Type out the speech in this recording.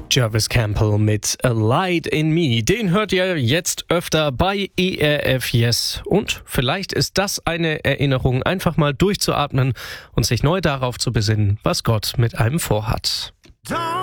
Jarvis Campbell mit A Light in Me. Den hört ihr jetzt öfter bei ERF Yes. Und vielleicht ist das eine Erinnerung, einfach mal durchzuatmen und sich neu darauf zu besinnen, was Gott mit einem vorhat.